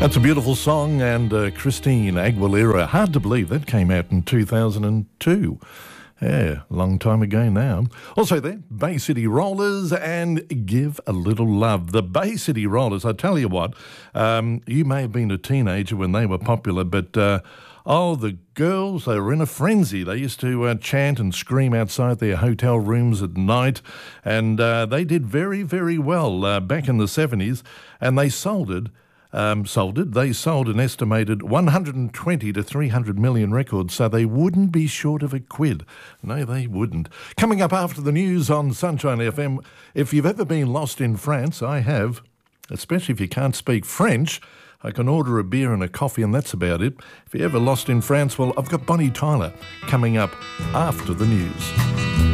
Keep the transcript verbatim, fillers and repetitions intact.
That's a beautiful song, and uh, Christine Aguilera. Hard to believe that came out in two thousand two. Yeah, a long time ago now. Also there, Bay City Rollers and Give a Little Love. The Bay City Rollers, I tell you what, um, you may have been a teenager when they were popular, but uh, oh, the girls, they were in a frenzy. They used to uh, chant and scream outside their hotel rooms at night, and uh, they did very, very well uh, back in the seventies, and they sold it. Um, sold it. They sold an estimated one hundred twenty to three hundred million records, so they wouldn't be short of a quid. No, they wouldn't. Coming up after the news on Sunshine F M, if you've ever been lost in France, I have, especially if you can't speak French. I can order a beer and a coffee and that's about it. If you're ever lost in France, well, I've got Bonnie Tyler coming up after the news.